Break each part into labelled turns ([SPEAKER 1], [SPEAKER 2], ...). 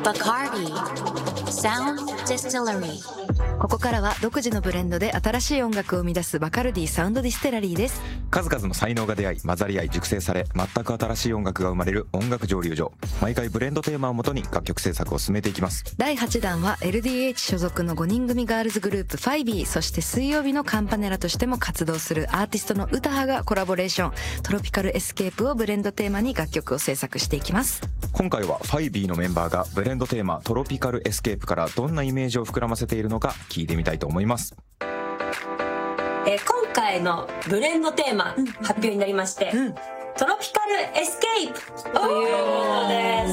[SPEAKER 1] Bacardi Sound Distillery。
[SPEAKER 2] ここからは独自のブレンドで新しい音楽を生み出すバカルディサウンドディステラリーです。
[SPEAKER 3] 数々の才能が出会い混ざり合い熟成され、全く新しい音楽が生まれる音楽蒸留所。毎回ブレンドテーマをもとに楽曲制作を進めていきます。
[SPEAKER 2] 第8弾は LDH 所属の5人組ガールズグループファイビー、そして水曜日のカンパネラとしても活動するアーティストのウタハがコラボレーション、トロピカルエスケープをブレンドテーマに楽曲を制作していきます。
[SPEAKER 3] 今回はファイビーのメンバーがブレンドテーマトロピカルエスケープからどんなイメージを膨らませているのか聞いてみたいと思います。
[SPEAKER 4] 今回のブレンドテーマ発表になりまして、トロピカルエスケープというものです。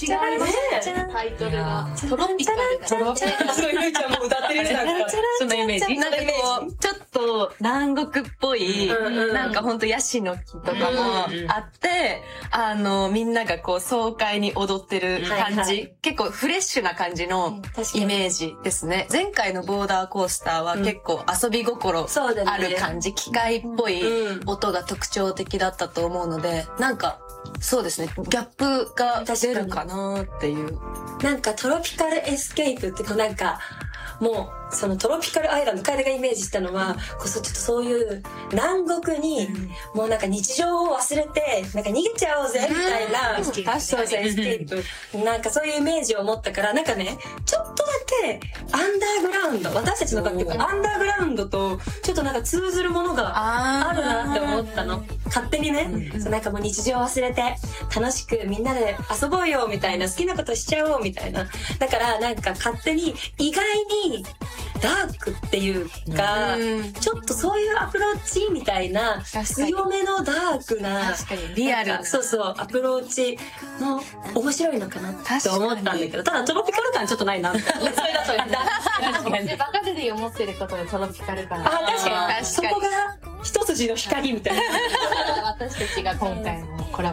[SPEAKER 5] 違いますね、タイトルがトロピカルだ。
[SPEAKER 4] すごいゆいちゃんも歌ってるじゃん。
[SPEAKER 5] そのイメージなんかこうちょっと南国っぽい、なんかほんとヤシの木とかもあって、みんながこう爽快に踊ってる感じ、結構フレッシュな感じのイメージですね。前回のボーダーコースターは結構遊び心ある感じ、機械っぽい音が特徴的だったと思うので、なんかそうですね、ギャップが出るかなっていう。
[SPEAKER 4] なんかトロピカルエスケープってこうなんかもうそのトロピカルアイランド、楓がイメージしたのはこうちょっとそういう南国にもうなんか日常を忘れてなんか逃げちゃおうぜみたいな、そうそうエスケープ、なんかそういうイメージを持ったから、なんかねちょっとだけアンダーグラウンド、私たちの楽曲アンダーグラウンドとちょっとなんか通ずるものがあるなって思ったの、勝手にね。そうなんかもう日常を忘れて楽しくみんなで遊ぼうよみたいな、好きなことしちゃおうみたいな。だからなんか勝手に意外にダークっていうか、ちょっとそういうアプローチみたいな強めのダークな、
[SPEAKER 5] 確かにリアルな、
[SPEAKER 4] そうそうアプローチの面白いのかなって思ったんだけど、ただトロピカル感ちょっとないなみたいな。それだと
[SPEAKER 5] 確かにバカルディを持ってることでトロピカル感、
[SPEAKER 4] 確かにそこが一筋の光みたいな。
[SPEAKER 5] 私たちが今回のコラボ